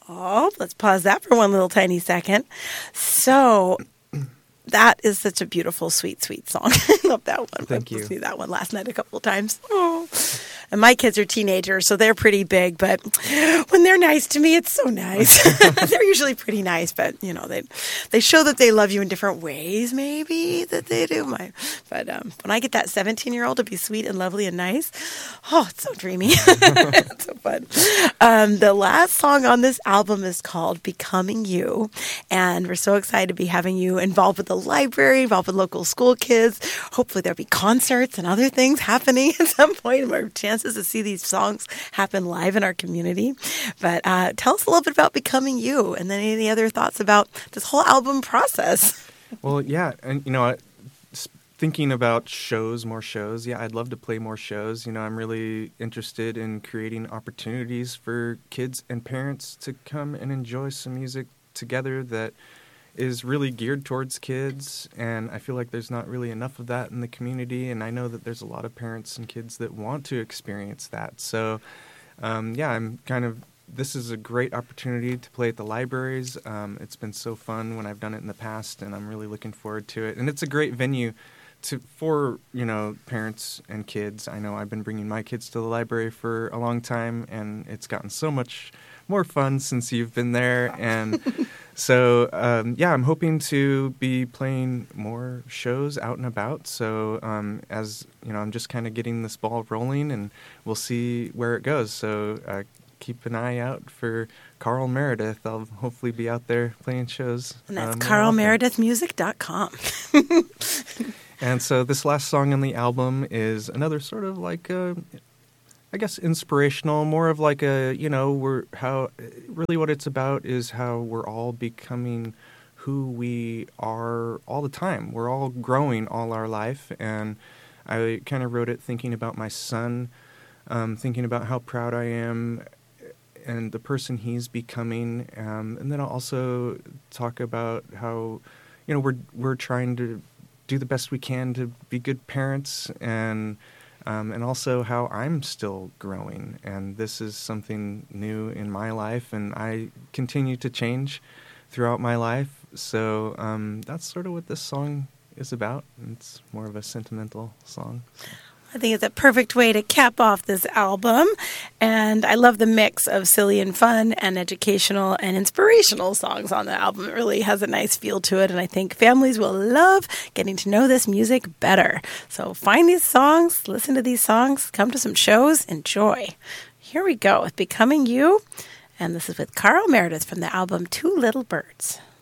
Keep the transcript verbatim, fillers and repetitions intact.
Oh, let's pause that for one little tiny second. So that is such a beautiful, sweet, sweet song. I love that one. Thank I you. listened to that one last night a couple of times. Oh. And my kids are teenagers, so they're pretty big. But when they're nice to me, it's so nice. They're usually pretty nice, but you know they they show that they love you in different ways, maybe that they do. My, but um, when I get that seventeen-year-old to be sweet and lovely and nice, oh, it's so dreamy. It's so fun. Um, the last song on this album is called "Becoming You," and we're so excited to be having you involved with the library, involved with local school kids. Hopefully, there'll be concerts and other things happening at some point. Our chances to see these songs happen live in our community. But uh, tell us a little bit about Becoming You, and then any other thoughts about this whole album process. Well, yeah, and you know, I- s- thinking about shows, more shows. Yeah, I'd love to play more shows. You know, I'm really interested in creating opportunities for kids and parents to come and enjoy some music together that is really geared towards kids, and I feel like there's not really enough of that in the community, and I know that there's a lot of parents and kids that want to experience that. So, um, yeah, I'm kind of, this is a great opportunity to play at the libraries. Um, it's been so fun when I've done it in the past, and I'm really looking forward to it. And it's a great venue to for, you know, parents and kids. I know I've been bringing my kids to the library for a long time, and it's gotten so much more fun since you've been there, and so um, yeah, I'm hoping to be playing more shows out and about. So um, as you know, I'm just kind of getting this ball rolling, and we'll see where it goes. So uh, keep an eye out for Carl Meredith. I'll hopefully be out there playing shows. And that's um, carl meredith music dot com. And so this last song on the album is another sort of like a, I guess, inspirational, more of like a, you know, we're how really what it's about is how we're all becoming who we are all the time. We're all growing all our life, and I kind of wrote it thinking about my son, um, thinking about how proud I am and the person he's becoming, um, and then I'll also talk about how, you know, we're we're trying to do the best we can to be good parents, and Um, and also how I'm still growing, and this is something new in my life, and I continue to change throughout my life. So um, that's sort of what this song is about. It's more of a sentimental song. I think it's a perfect way to cap off this album. And I love the mix of silly and fun and educational and inspirational songs on the album. It really has a nice feel to it. And I think families will love getting to know this music better. So find these songs, listen to these songs, come to some shows, enjoy. Here we go with Becoming You. And this is with Carl Meredith from the album Two Little Birds.